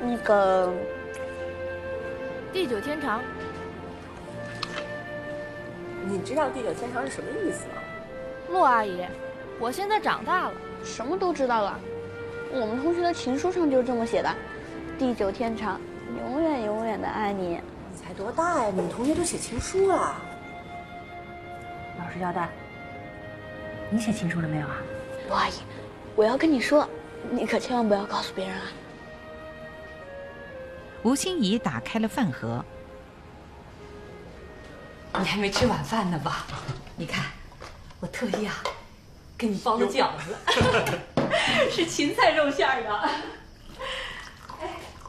那个地久天长。 你知道地久天长是什么意思吗？ 陆阿姨，我现在长大了， 什么都知道了。我们同学的情书上就是这么写的：地久天长，永远永远的爱你。 你才多大呀？你们同学都写情书了？ 老实交代，你写情书了没有啊？ 陆阿姨，我要跟你说，你可千万不要告诉别人啊。 吴欣怡打开了饭盒。 你还没吃晚饭呢吧？你看，我特意给你包了饺子，是芹菜肉馅的。哎，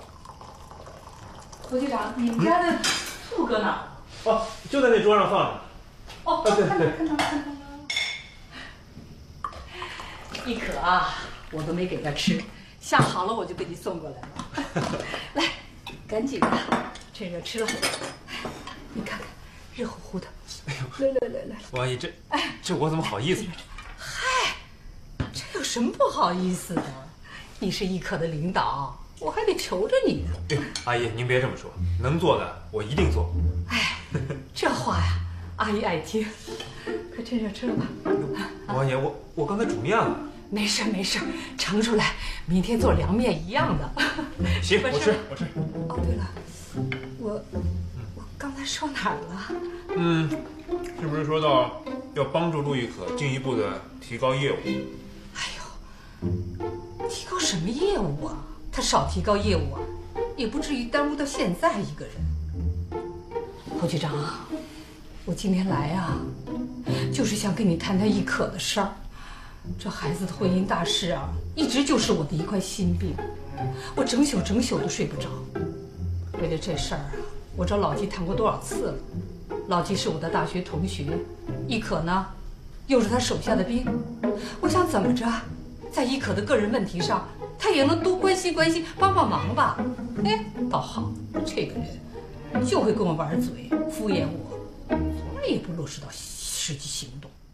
侯局长，你们家的醋搁哪儿？ 哦，就在那桌上放着。 哦， 对对。 看到了。一可我都没给他吃，下好了我就给你送过来了。来，赶紧的，趁热吃了。你看看。热乎乎的， 哎呦，来， 王阿姨，这我怎么好意思？ 嗨，这有什么不好意思的？你是一可的领导，我还得求着你呢。 哎，阿姨您别这么说，能做的我一定做。 哎，这话呀，阿姨爱听。快趁热吃了吧。 王阿姨，我刚才煮面了。 没事，盛出来，明天做凉面一样的。 行，我吃。 哦，对了，我刚才说哪儿了？ 是不是说到要帮助陆亦可进一步的提高业务？ 哎呦，提高什么业务啊？他少提高业务也不至于耽误到现在一个人。侯局长，我今天来就是想跟你谈谈亦可的事儿。这孩子的婚姻大事一直就是我的一块心病，我整宿都睡不着。为了这事儿我找老纪谈过多少次了。老纪是我的大学同学，亦可呢，又是他手下的兵。我想怎么着，在亦可的个人问题上，他也能多关心关心，帮忙吧。哎，倒好，这个人就会跟我玩嘴，敷衍我，从来也不落实到实际行动。